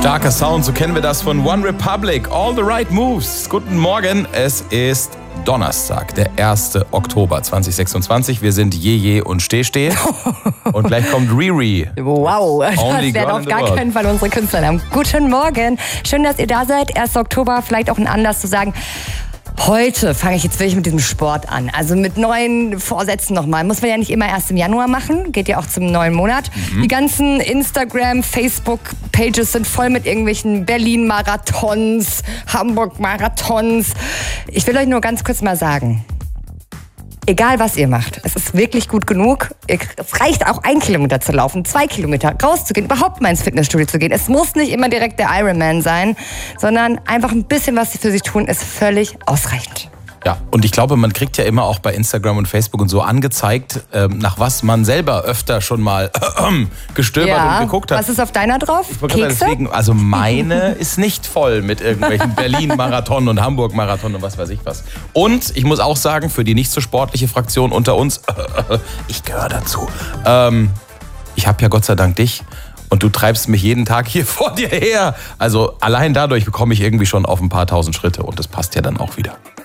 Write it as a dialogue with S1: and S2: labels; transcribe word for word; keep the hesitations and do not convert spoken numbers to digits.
S1: Starker Sound, so kennen wir das von One Republic. All the right moves. Guten Morgen, es ist Donnerstag, der erste Oktober zweitausendsechsundzwanzig. Wir sind Jeje und Steh-Steh. Und gleich kommt Riri.
S2: Wow, das
S1: Only
S2: werden
S1: girl
S2: auf
S1: in the
S2: gar
S1: world.
S2: keinen Fall unsere Künstlernamen. Guten Morgen. Schön, dass ihr da seid. erster Oktober, vielleicht auch ein Anlass zu sagen, heute fange ich jetzt wirklich mit diesem Sport an. Also mit neuen Vorsätzen nochmal. Muss man ja nicht immer erst im Januar machen. Geht ja auch zum neuen Monat. Mhm. Die ganzen Instagram, Facebook-Pages sind voll mit irgendwelchen Berlin-Marathons, Hamburg-Marathons. Ich will euch nur ganz kurz mal sagen, egal was ihr macht, es ist wirklich gut genug. Es reicht auch ein Kilometer zu laufen, zwei Kilometer rauszugehen, überhaupt mal ins Fitnessstudio zu gehen. Es muss nicht immer direkt der Ironman sein, sondern einfach ein bisschen was sie für sich tun, ist völlig ausreichend.
S1: Ja, und ich glaube, man kriegt ja immer auch bei Instagram und Facebook und so angezeigt, ähm, nach was man selber öfter schon mal äh, gestöbert
S2: Ja,
S1: und geguckt hat.
S2: was ist auf deiner drauf?
S1: Ich wollte gerade
S2: Kekse?
S1: deswegen, also meine ist nicht voll mit irgendwelchen Berlin-Marathon und Hamburg-Marathon und was weiß ich was. Und ich muss auch sagen, für die nicht so sportliche Fraktion unter uns, äh, ich gehöre dazu. Ähm, ich habe ja Gott sei Dank dich und du treibst mich jeden Tag hier vor dir her. Also allein dadurch komme ich irgendwie schon auf ein paar tausend Schritte und das passt ja dann auch wieder.